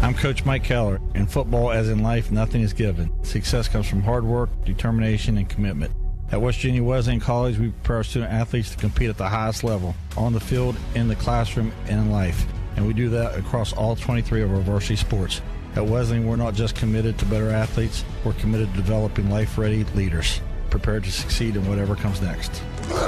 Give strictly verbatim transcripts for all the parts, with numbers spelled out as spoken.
I'm Coach Mike Keller. In football, as in life, nothing is given. Success comes from hard work, determination, and commitment. At West Virginia Wesleyan College, we prepare our student athletes to compete at the highest level, on the field, in the classroom, and in life. And we do that across all twenty-three of our varsity sports. At Wesleyan, we're not just committed to better athletes, we're committed to developing life-ready leaders, prepared to succeed in whatever comes next.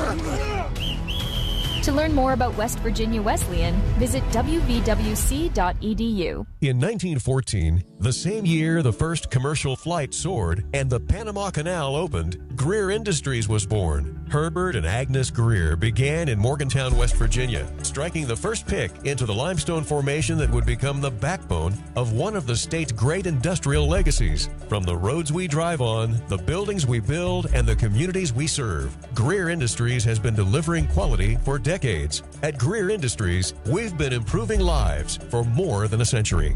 To learn more about West Virginia Wesleyan, visit w v w c dot e d u. In nineteen fourteen, the same year the first commercial flight soared and the Panama Canal opened, Greer Industries was born. Herbert and Agnes Greer began in Morgantown, West Virginia, striking the first pick into the limestone formation that would become the backbone of one of the state's great industrial legacies. From the roads we drive on, the buildings we build, and the communities we serve, Greer Industries has been delivering quality for decades. At Greer Industries, we've been improving lives for more than a century.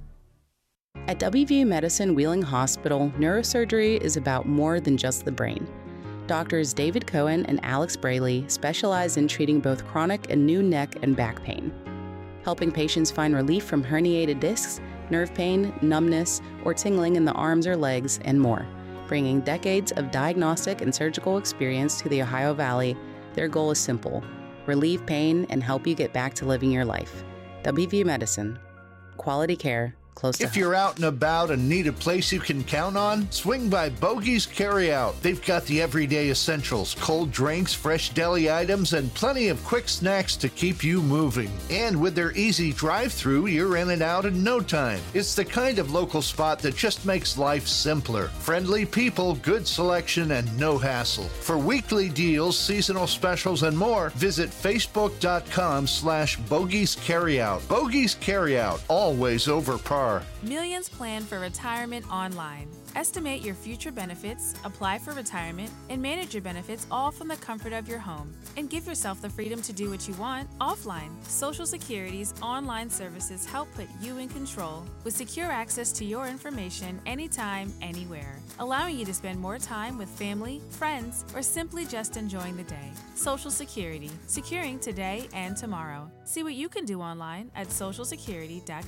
At W V U Medicine Wheeling Hospital, neurosurgery is about more than just the brain. Doctors David Cohen and Alex Braley specialize in treating both chronic and new neck and back pain, helping patients find relief from herniated discs, nerve pain, numbness, or tingling in the arms or legs, and more. Bringing decades of diagnostic and surgical experience to the Ohio Valley, their goal is simple: relieve pain and help you get back to living your life. W V U Medicine. Quality care. Close to if home. you're out and about and need a place you can count on, swing by Bogey's Carryout. They've got the everyday essentials, cold drinks, fresh deli items, and plenty of quick snacks to keep you moving. And with their easy drive-thru, you're in and out in no time. It's the kind of local spot that just makes life simpler. Friendly people, good selection, and no hassle. For weekly deals, seasonal specials, and more, visit facebook.com slash Bogey's Carryout. Bogey's Carryout, always over par. Millions plan for retirement online. Estimate your future benefits, apply for retirement, and manage your benefits all from the comfort of your home. And give yourself the freedom to do what you want offline. Social Security's online services help put you in control with secure access to your information anytime, anywhere, allowing you to spend more time with family, friends, or simply just enjoying the day. Social Security, securing today and tomorrow. See what you can do online at social security dot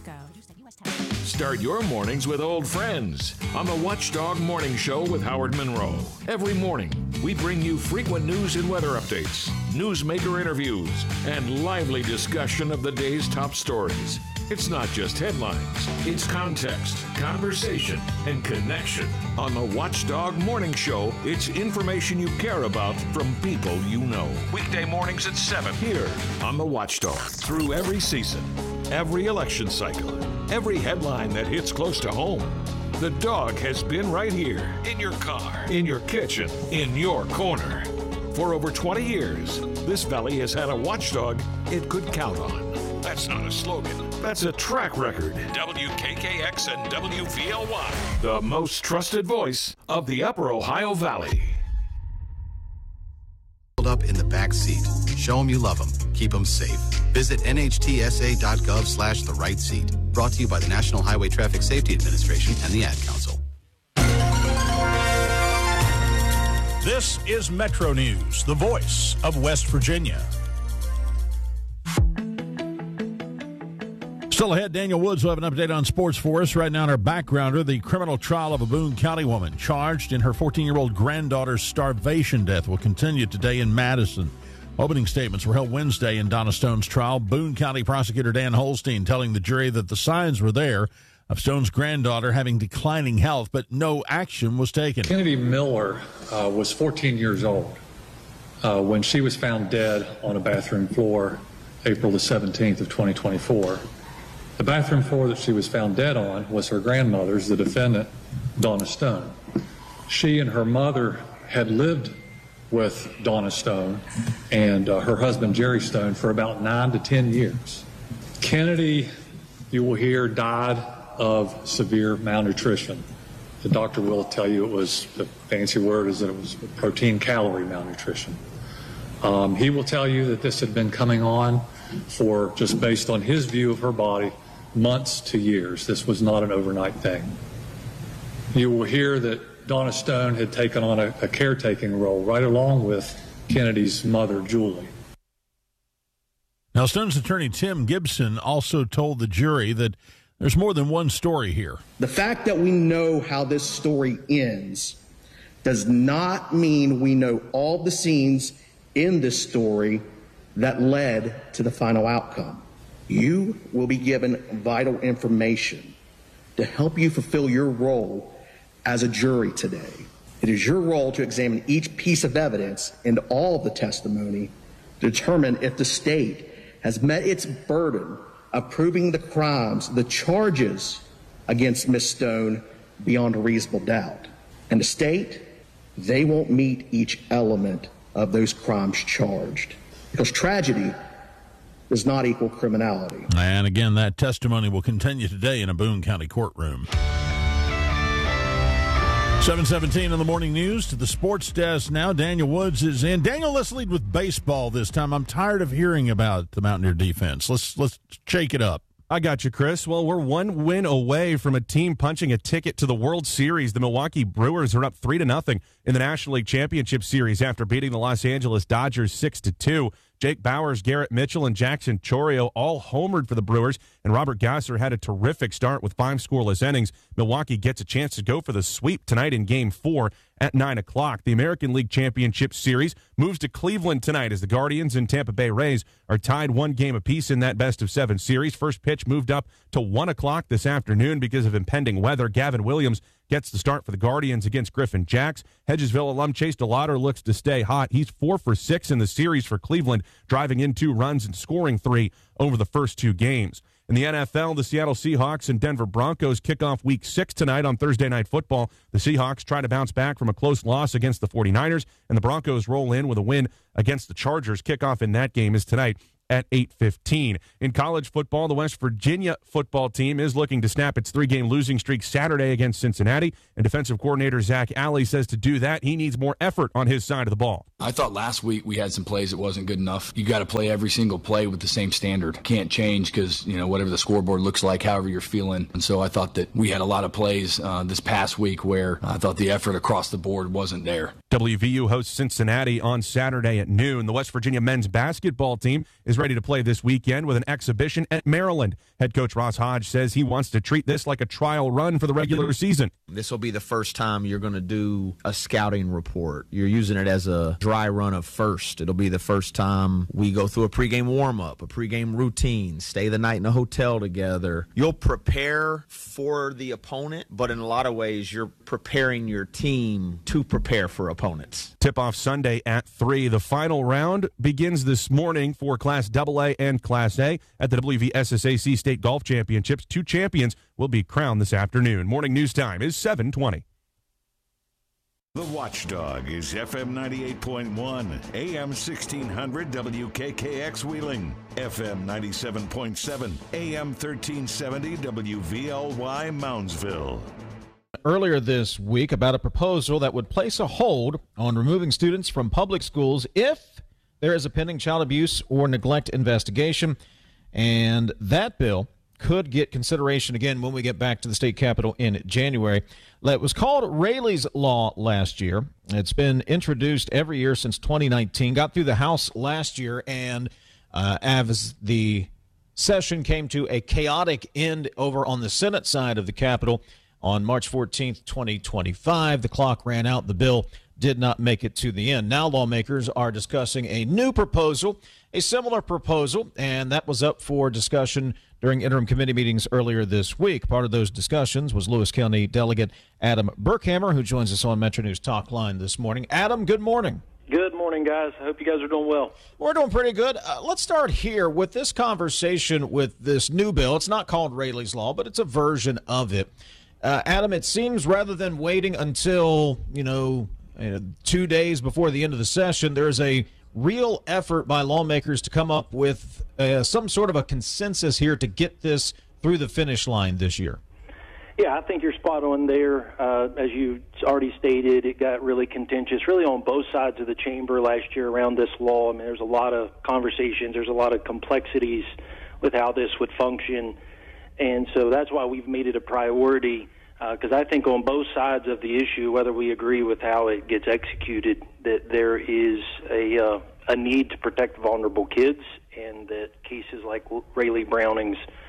gov. Start your mornings with old friends on the Watchdog Morning Show with Howard Monroe. Every morning, we bring you frequent news and weather updates, newsmaker interviews, and lively discussion of the day's top stories. It's not just headlines, it's context, conversation, and connection. On the Watchdog Morning Show, it's information you care about from people you know. Weekday mornings at seven here on the Watchdog. Through every season, every election cycle, every headline that hits close to home, the dog has been right here, in your car, in your kitchen, in your corner. For over twenty years, this valley has had a watchdog it could count on. That's not a slogan. That's a track record. W K K X and W V L Y, the most trusted voice of the Upper Ohio Valley. Up in the back seat. Show them you love them. Keep them safe. Visit N H T S A dot gov slash the right seat. Brought to you by the National Highway Traffic Safety Administration and the Ad Council. This is Metro News, the voice of West Virginia. Still ahead, Daniel Woods will have an update on sports for us. Right now in our backgrounder, the criminal trial of a Boone County woman charged in her fourteen-year-old granddaughter's starvation death will continue today in Madison. Opening statements were held Wednesday in Donna Stone's trial. Boone County prosecutor Dan Holstein telling the jury that the signs were there of Stone's granddaughter having declining health, but no action was taken. Kennedy Miller uh, was fourteen years old uh, when she was found dead on a bathroom floor April the seventeenth of twenty twenty-four. The bathroom floor that she was found dead on was her grandmother's, the defendant, Donna Stone. She and her mother had lived with Donna Stone and uh, her husband, Jerry Stone, for about nine to ten years. Kennedy, you will hear, died of severe malnutrition. The doctor will tell you it was, the fancy word is that it was protein calorie malnutrition. Um, he will tell you that this had been coming on for, just based on his view of her body, months to years. This was not an overnight thing. You will hear that Donna Stone had taken on a, a caretaking role right along with Kennedy's mother, Julie. Now, Stone's attorney Tim Gibson also told the jury that There's more than one story here. The fact that we know how this story ends does not mean we know all the scenes in this story that led to the final outcome. You will be given vital information to help you fulfill your role as a jury today. It is your role to examine each piece of evidence and all of the testimony to determine if the state has met its burden of proving the crimes, the charges against Miz Stone beyond a reasonable doubt. And the state, they won't meet each element of those crimes charged. Because tragedy does not equal criminality. And again, that testimony will continue today in a Boone County courtroom. seven seventeen in the morning news to the sports desk now. Daniel Woods is in. Daniel, let's lead with baseball this time. I'm tired of hearing about the Mountaineer defense. Let's let's shake it up. I got you, Chris. Well, we're one win away from a team punching a ticket to the World Series. The Milwaukee Brewers are up three to nothing in the National League Championship Series after beating the Los Angeles Dodgers six to two. Jake Bowers, Garrett Mitchell, and Jackson Chourio all homered for the Brewers, and Robert Gasser had a terrific start with five scoreless innings. Milwaukee gets a chance to go for the sweep tonight in Game four at nine o'clock. The American League Championship Series moves to Cleveland tonight as the Guardians and Tampa Bay Rays are tied one game apiece in that best-of-seven series. First pitch moved up to one o'clock this afternoon because of impending weather. Gavin Williams gets the start for the Guardians against Griffin Jacks. Hedgesville alum Chase DeLauder looks to stay hot. He's four for six in the series for Cleveland, driving in two runs and scoring three over the first two games. In the N F L, the Seattle Seahawks and Denver Broncos kick off Week six tonight on Thursday Night Football. The Seahawks try to bounce back from a close loss against the forty-niners, and the Broncos roll in with a win against the Chargers. Kickoff in that game is tonight at eight fifteen. In college football, the West Virginia football team is looking to snap its three-game losing streak Saturday against Cincinnati, and defensive coordinator Zach Alley says to do that, he needs more effort on his side of the ball. I thought last week we had some plays that wasn't good enough. You got to play every single play with the same standard. Can't change because, you know, whatever the scoreboard looks like, however you're feeling. And so I thought that we had a lot of plays uh, this past week where I thought the effort across the board wasn't there. W V U hosts Cincinnati on Saturday at noon. The West Virginia men's basketball team is ready to play this weekend with an exhibition at Maryland. Head coach Ross Hodge says he wants to treat this like a trial run for the regular season. This will be the first time you're going to do a scouting report. You're using it as a dry run of first. It'll be the first time we go through a pregame warm-up, a pregame routine, stay the night in a hotel together. You'll prepare for the opponent, but in a lot of ways you're preparing your team to prepare for opponents. Tip-off Sunday at three. The final round begins this morning for Class double A and Class A at the W V S S A C State Golf Championships. Two champions will be crowned this afternoon. Morning news time is seven twenty. The Watchdog is F M ninety-eight point one, A M sixteen hundred W K K X Wheeling, F M ninety-seven point seven, A M thirteen seventy W V L Y Moundsville. Earlier this week about a proposal that would place a hold on removing students from public schools if there is a pending child abuse or neglect investigation, and that bill could get consideration again when we get back to the state capitol in January. It was called Raley's Law last year. It's been introduced every year since twenty nineteen, got through the House last year, and uh, as the session came to a chaotic end over on the Senate side of the Capitol on March fourteenth, twenty twenty-five, the clock ran out. The bill did not make it to the end. Now lawmakers are discussing a new proposal, a similar proposal, and that was up for discussion during interim committee meetings earlier this week. Part of those discussions was Lewis County Delegate Adam Burkhammer, who joins us on Metro News Talk Line this morning. Adam, good morning. Good morning, guys. I hope you guys are doing well. We're doing pretty good. Uh, let's start here with this conversation with this new bill. It's not called Raley's Law, but it's a version of it. Uh, Adam, it seems rather than waiting until, you know, uh, two days before the end of the session, there's a real effort by lawmakers to come up with uh, some sort of a consensus here to get this through the finish line this year. Yeah, I think you're spot on there. Uh, as you already stated, it got really contentious, really on both sides of the chamber last year around this law. I mean, there's a lot of conversations. There's a lot of complexities with how this would function. And so that's why we've made it a priority, because uh, I think on both sides of the issue, whether we agree with how it gets executed, that there is a uh, a need to protect vulnerable kids, and that cases like Rayleigh Browning's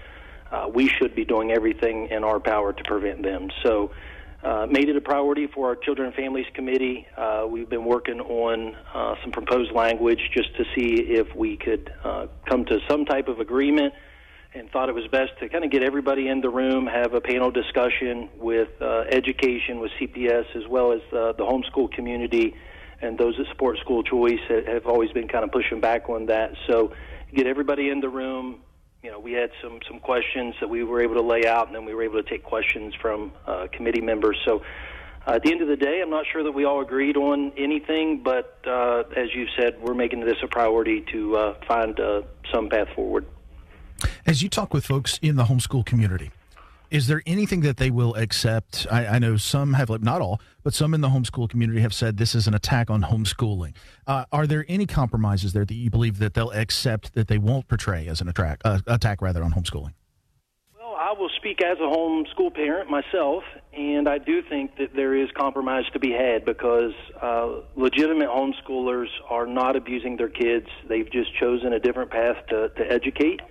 uh, we should be doing everything in our power to prevent them. So uh, made it a priority for our Children and Families Committee. Uh, we've been working on uh, some proposed language just to see if we could uh, come to some type of agreement, and thought it was best to kind of get everybody in the room, have a panel discussion with uh, education, with C P S, as well as uh, the homeschool community, and those that support school choice have always been kind of pushing back on that. So get everybody in the room. You know, we had some, some questions that we were able to lay out, and then we were able to take questions from uh, committee members. So uh, at the end of the day, I'm not sure that we all agreed on anything, but uh, as you said, we're making this a priority to uh, find uh, some path forward. As you talk with folks in the homeschool community, is there anything that they will accept? I, I know some have, not all, but some in the homeschool community have said this is an attack on homeschooling. Uh, are there any compromises there that you believe that they'll accept that they won't portray as an attack, uh, attack rather, on homeschooling? Well, I will speak as a homeschool parent myself, and I do think that there is compromise to be had because uh, legitimate homeschoolers are not abusing their kids. They've just chosen a different path to, to educate.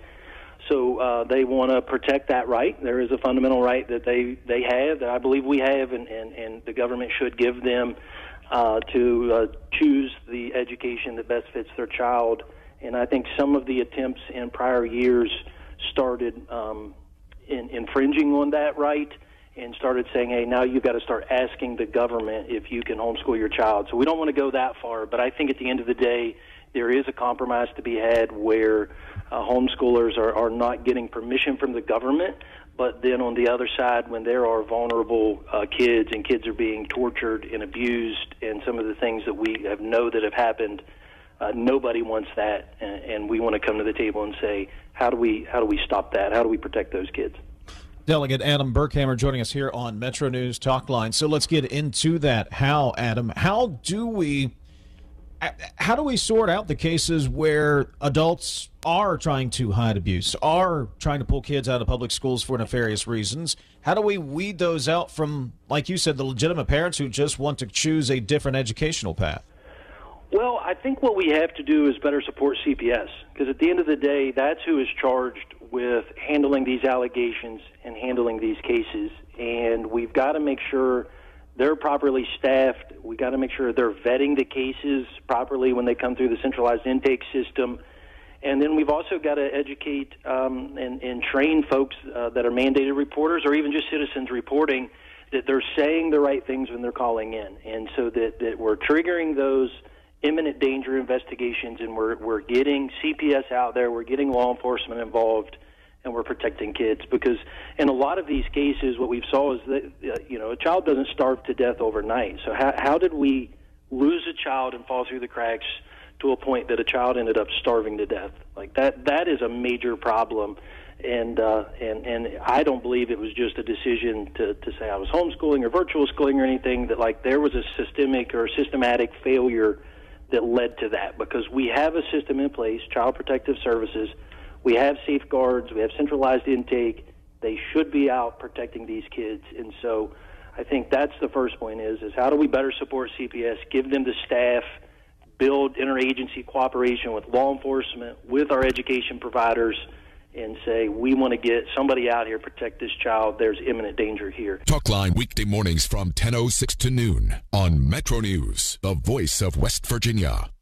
So uh, they want to protect that right. There is a fundamental right that they, they have, that I believe we have, and, and, and the government should give them uh, to uh, choose the education that best fits their child. And I think some of the attempts in prior years started um, in, infringing on that right and started saying, hey, now you've got to start asking the government if you can homeschool your child. So we don't want to go that far, but I think at the end of the day, there is a compromise to be had where uh, homeschoolers are, are not getting permission from the government, but then on the other side, when there are vulnerable uh, kids and kids are being tortured and abused and some of the things that we have know that have happened, uh, nobody wants that, and, and we want to come to the table and say, how do we how do we stop that? How do we protect those kids? Delegate Adam Burkhammer joining us here on Metro News Talk Line. So let's get into that. How, Adam, how do we... How do we sort out the cases where adults are trying to hide abuse, are trying to pull kids out of public schools for nefarious reasons? How do we weed those out from, like you said, the legitimate parents who just want to choose a different educational path? Well, I think what we have to do is better support C P S, because at the end of the day, that's who is charged with handling these allegations and handling these cases, and we've got to make sure they're properly staffed. We got to make sure they're vetting the cases properly when they come through the centralized intake system. And then we've also got to educate um, and, and train folks uh, that are mandated reporters or even just citizens reporting that they're saying the right things when they're calling in. And so that, that we're triggering those imminent danger investigations, and we're, we're getting C P S out there, we're getting law enforcement involved, and we're protecting kids. Because in a lot of these cases, what we've saw is that, uh, you know, a child doesn't starve to death overnight. So how, how did we lose a child and fall through the cracks to a point that a child ended up starving to death? Like that, that is a major problem. And, uh, and, and I don't believe it was just a decision to, to say I was homeschooling or virtual schooling or anything, that like there was a systemic or systematic failure that led to that, because we have a system in place, Child Protective Services. We have safeguards. We have centralized intake. They should be out protecting these kids. And so I think that's the first point is, is how do we better support C P S, give them the staff, build interagency cooperation with law enforcement, with our education providers, and say, we want to get somebody out here, protect this child. There's imminent danger here. Talkline weekday mornings from ten oh six to noon on Metro News, the voice of West Virginia.